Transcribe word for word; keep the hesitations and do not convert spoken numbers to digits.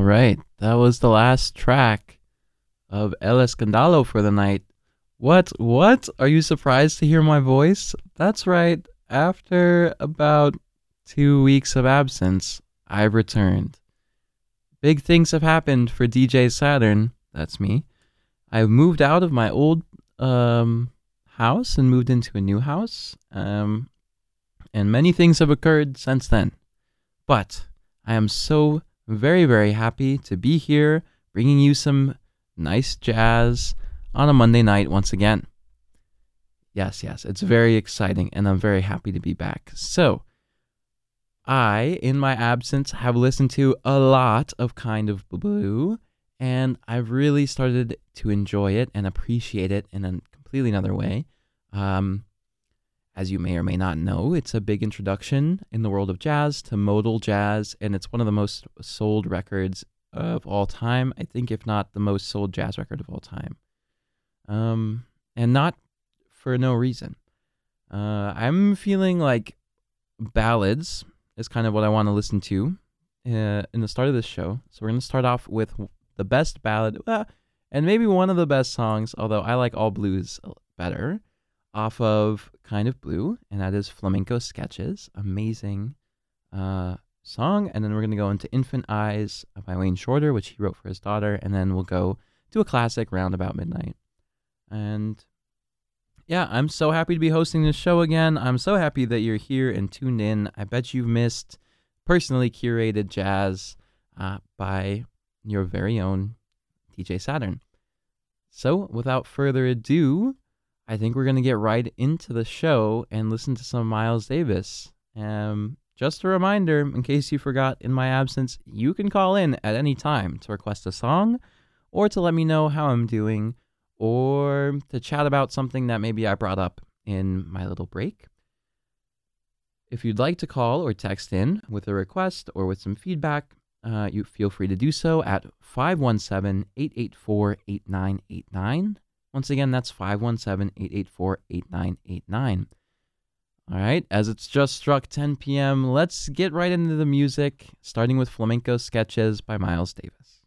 right, that was the last track of El Escandalo for the night. What? What? Are you surprised to hear my voice? That's right. After about two weeks of absence, I've returned. Big things have happened for D J Saturn. That's me. I've moved out of my old um, house and moved into a new house. Um, and many things have occurred since then. But I am so very, very happy to be here bringing you some nice jazz on a Monday night once again. Yes, yes, it's very exciting and I'm very happy to be back. So, I, in my absence, have listened to a lot of Kind of Blue, and I've really started to enjoy it and appreciate it in a completely another way. Um, as you may or may not know, it's a big introduction in the world of jazz to modal jazz, and it's one of the most sold records of all time. I think, if not the most sold jazz record of all time. Um, and not for no reason. Uh, I'm feeling like ballads is kind of what I want to listen to uh, in the start of this show. So we're going to start off with the best ballad, uh, and maybe one of the best songs, although I like all blues better, off of Kind of Blue, and that is Flamenco Sketches. Amazing uh, song. And then we're going to go into Infant Eyes by Wayne Shorter, which he wrote for his daughter, and then we'll go to a classic, Round About Midnight. And yeah, I'm so happy to be hosting this show again. I'm so happy that you're here and tuned in. I bet you've missed personally curated jazz uh, by your very own D J Saturn. So without further ado, I think we're going to get right into the show and listen to some Miles Davis. Um, just a reminder, in case you forgot in my absence, you can call in at any time to request a song or to let me know how I'm doing, or to chat about something that maybe I brought up in my little break. If you'd like to call or text in with a request or with some feedback, uh, you feel free to do so at five one seven, eight eight four, eight nine eight nine. Once again, that's five one seven, eight eight four, eight nine eight nine. All right, as it's just struck ten p.m., let's get right into the music, starting with Flamenco Sketches by Miles Davis.